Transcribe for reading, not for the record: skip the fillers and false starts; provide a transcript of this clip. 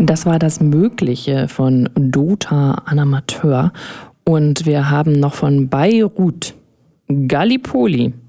Das war das Mögliche von Dota an Amateur. Und wir haben noch von Beirut Gallipoli.